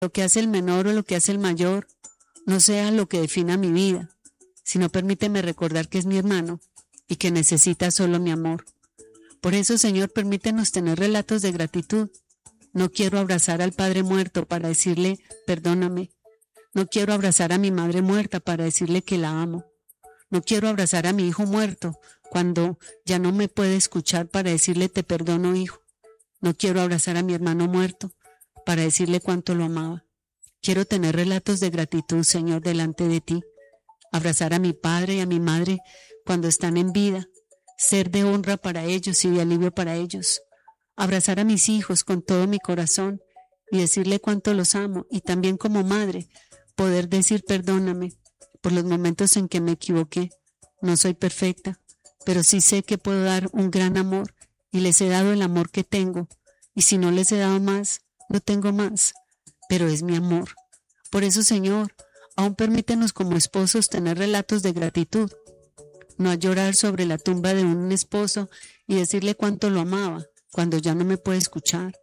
lo que hace el menor o lo que hace el mayor no sea lo que defina mi vida, sino permíteme recordar que es mi hermano y que necesita solo mi amor. Por eso, Señor, permítenos tener relatos de gratitud. No quiero abrazar al padre muerto para decirle perdóname. No quiero abrazar a mi madre muerta para decirle que la amo. No quiero abrazar a mi hijo muerto cuando ya no me puede escuchar para decirle te perdono, hijo. No quiero abrazar a mi hermano muerto para decirle cuánto lo amaba. Quiero tener relatos de gratitud, Señor, delante de ti. Abrazar a mi padre y a mi madre cuando están en vida. Ser de honra para ellos y de alivio para ellos. Abrazar a mis hijos con todo mi corazón y decirle cuánto los amo. Y también como madre, poder decir perdóname por los momentos en que me equivoqué. No soy perfecta, pero sí sé que puedo dar un gran amor y les he dado el amor que tengo. Y si no les he dado más, no tengo más, pero es mi amor. Por eso, Señor, aún permítenos como esposos tener relatos de gratitud. No llorar sobre la tumba de un esposo y decirle cuánto lo amaba cuando ya no me puede escuchar.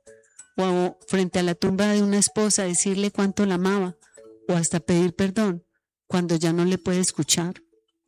O frente a la tumba de una esposa decirle cuánto la amaba. O hasta pedir perdón cuando ya no le puede escuchar.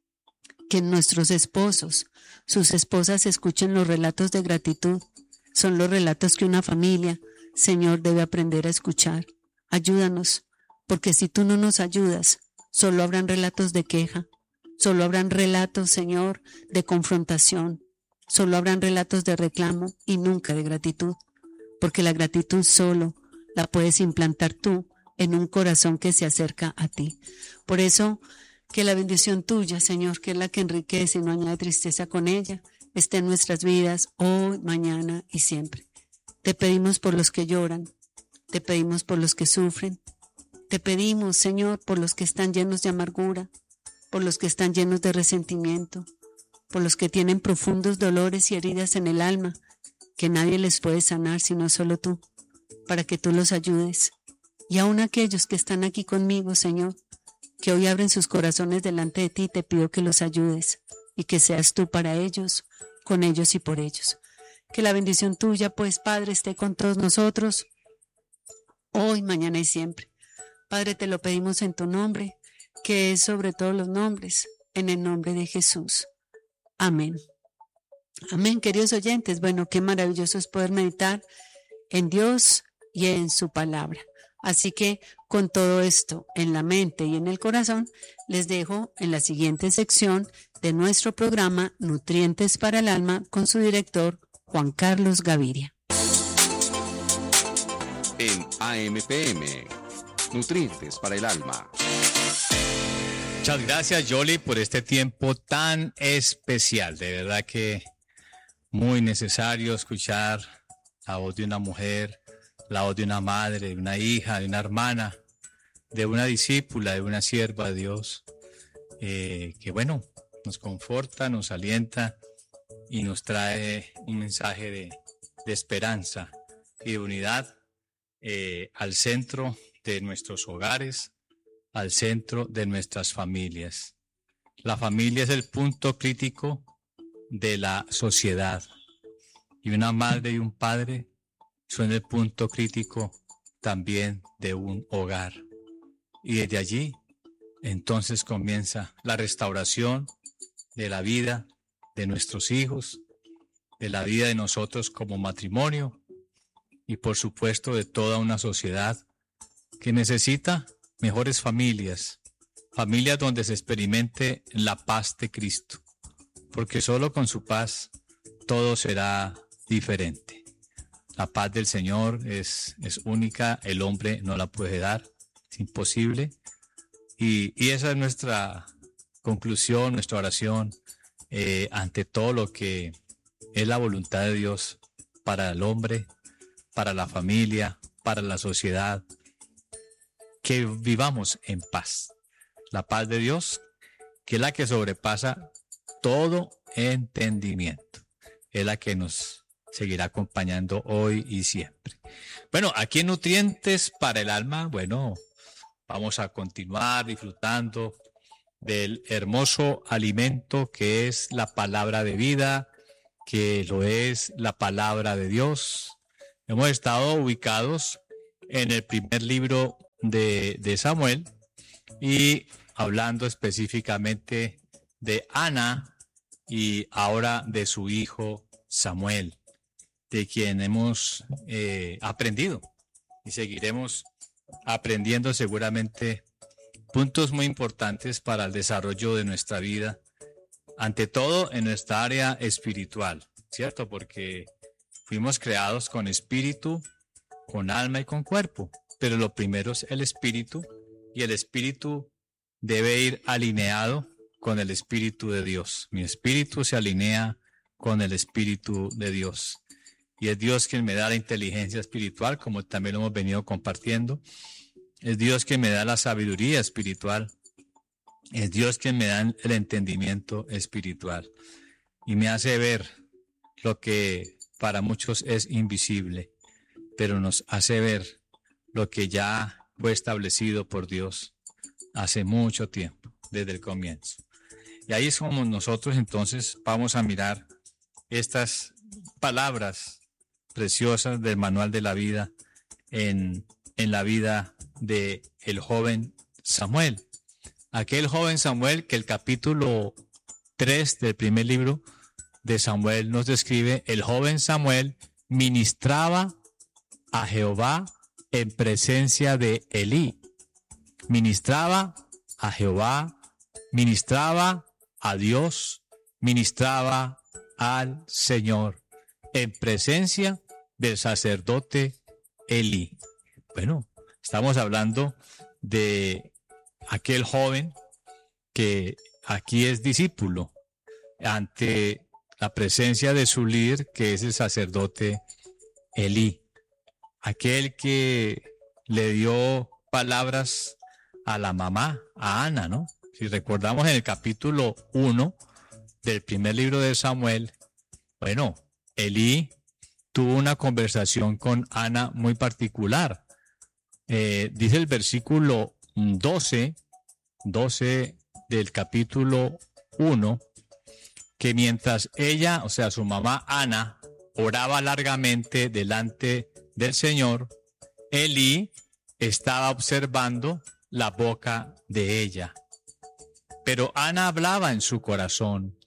Que nuestros esposos, sus esposas escuchen los relatos de gratitud. Son los relatos que una familia, Señor, debe aprender a escuchar. Ayúdanos, porque si tú no nos ayudas, solo habrán relatos de queja. Solo habrán relatos, Señor, de confrontación. Solo habrán relatos de reclamo y nunca de gratitud. Porque la gratitud solo la puedes implantar tú en un corazón que se acerca a ti. Por eso, que la bendición tuya, Señor, que es la que enriquece y no añade tristeza con ella, esté en nuestras vidas hoy, mañana y siempre. Te pedimos por los que lloran. Te pedimos por los que sufren. Te pedimos, Señor, por los que están llenos de amargura, por los que están llenos de resentimiento, por los que tienen profundos dolores y heridas en el alma, que nadie les puede sanar sino solo tú, para que tú los ayudes. Y aún aquellos que están aquí conmigo, Señor, que hoy abren sus corazones delante de ti, te pido que los ayudes y que seas tú para ellos, con ellos y por ellos. Que la bendición tuya, pues, Padre, esté con todos nosotros, hoy, mañana y siempre. Padre, te lo pedimos en tu nombre, que es sobre todos los nombres, en el nombre de Jesús. Amén. Amén, queridos oyentes. Bueno, qué maravilloso es poder meditar en Dios y en su palabra. Así que con todo esto en la mente y en el corazón, les dejo en la siguiente sección de nuestro programa Nutrientes para el Alma con su director Juan Carlos Gaviria. En AMPM, Nutrientes para el Alma. Muchas gracias, Yoli, por este tiempo tan especial. De verdad que muy necesario escuchar la voz de una mujer, la voz de una madre, de una hija, de una hermana, de una discípula, de una sierva de Dios, que bueno, nos conforta, nos alienta y nos trae un mensaje de esperanza y de unidad al centro de nuestros hogares, al centro de nuestras familias. La familia es el punto crítico de la sociedad y una madre y un padre son el punto crítico también de un hogar. Y desde allí, entonces comienza la restauración de la vida de nuestros hijos, de la vida de nosotros como matrimonio y por supuesto de toda una sociedad que necesita mejores familias, familias donde se experimente la paz de Cristo, porque solo con su paz todo será diferente. La paz del Señor es única, el hombre no la puede dar, es imposible. Y esa es nuestra conclusión, nuestra oración ante todo lo que es la voluntad de Dios para el hombre, para la familia, para la sociedad, que vivamos en paz. La paz de Dios, que es la que sobrepasa todo entendimiento, es la que nos seguirá acompañando hoy y siempre. Bueno, aquí en Nutrientes para el Alma, bueno, vamos a continuar disfrutando del hermoso alimento que es la palabra de vida, que lo es la palabra de Dios. Hemos estado ubicados en el primer libro de Samuel y hablando específicamente de Ana y ahora de su hijo Samuel, de quien hemos aprendido y seguiremos aprendiendo seguramente puntos muy importantes para el desarrollo de nuestra vida, ante todo en nuestra área espiritual, ¿cierto? Porque fuimos creados con espíritu, con alma y con cuerpo, pero lo primero es el espíritu, y el espíritu debe ir alineado con el espíritu de Dios. Mi espíritu se alinea con el espíritu de Dios, y es Dios quien me da la inteligencia espiritual, como también lo hemos venido compartiendo. Es Dios quien me da la sabiduría espiritual. Es Dios quien me da el entendimiento espiritual y me hace ver lo que para muchos es invisible, pero nos hace ver lo que ya fue establecido por Dios hace mucho tiempo, desde el comienzo. Y ahí es como nosotros entonces vamos a mirar estas palabras preciosas del manual de la vida en la vida de el joven Samuel. Aquel joven Samuel que el capítulo 3 del primer libro de Samuel nos describe: el joven Samuel ministraba a Jehová en presencia de Elí. Ministraba a Jehová, ministraba a Dios, ministraba al Señor en presencia del sacerdote Elí. Bueno, estamos hablando de aquel joven que aquí es discípulo ante la presencia de su líder, que es el sacerdote Elí, aquel que le dio palabras a la mamá, a Ana, ¿no? Si recordamos en el capítulo 1 del primer libro de Samuel, bueno, Elí tuvo una conversación con Ana muy particular. Dice el versículo 12 del capítulo 1, que mientras ella, o sea, su mamá Ana, oraba largamente delante del Señor, Elí estaba observando la boca de ella. Pero Ana hablaba en su corazón